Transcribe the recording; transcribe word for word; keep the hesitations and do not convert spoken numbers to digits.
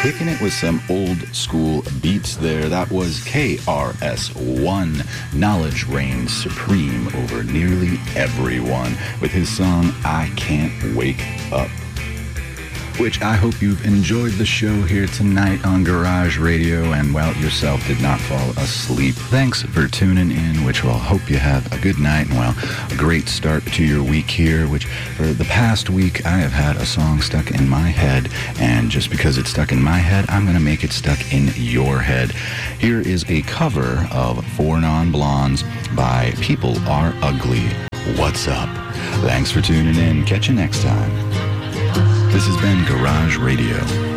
Kicking it with some old school beats there. That was K R S One. Knowledge reigns supreme over nearly everyone with his song I Can't Wake Up, which I hope you've enjoyed the show here tonight on Garage Radio and, well, yourself did not fall asleep. Thanks for tuning in, which will hope you have a good night and, well, a great start to your week here, which for the past week I have had a song stuck in my head, and just because it's stuck in my head, I'm going to make it stuck in your head. Here is a cover of Four Non-Blondes by People Are Ugly. What's up? Thanks for tuning in. Catch you next time. This has been Garage Radio.